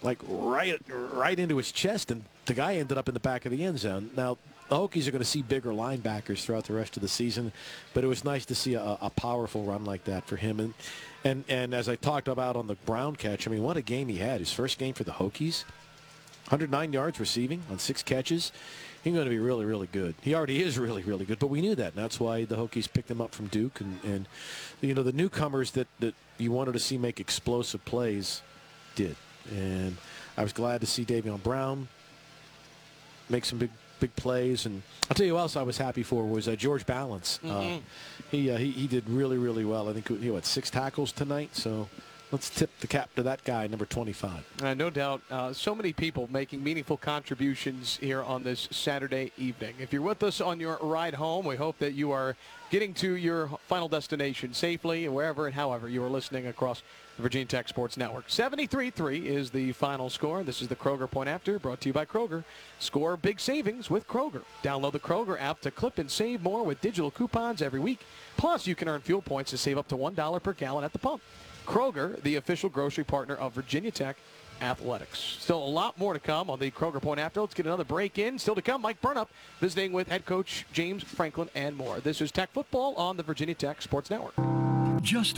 like right into his chest, and the guy ended up in the back of the end zone. Now, the Hokies are going to see bigger linebackers throughout the rest of the season, but it was nice to see a powerful run like that for him. And as I talked about on the Brown catch, I mean, what a game he had. His first game for the Hokies, 109 yards receiving on 6 catches. He's going to be really, really good. He already is really, really good, but we knew that, and that's why the Hokies picked him up from Duke. And you know, the newcomers that you wanted to see make explosive plays did. And I was glad to see Davion Brown make some big plays. And I'll tell you who else I was happy for was George Balance. He did really, really well. I think he had 6 tackles tonight, so let's tip the cap to that guy, number 25. No doubt. So many people making meaningful contributions here on this Saturday evening. If you're with us on your ride home, we hope that you are getting to your final destination safely, wherever and however you are listening across the Virginia Tech Sports Network. 73-3 is the final score. This is the Kroger Point After, brought to you by Kroger. Score big savings with Kroger. Download the Kroger app to clip and save more with digital coupons every week. Plus, you can earn fuel points to save up to $1 per gallon at the pump. Kroger, the official grocery partner of Virginia Tech Athletics. Still a lot more to come on the Kroger Point After. Let's get another break in. Still to come, Mike Burnup visiting with head coach James Franklin and more. This is Tech Football on the Virginia Tech Sports Network. Just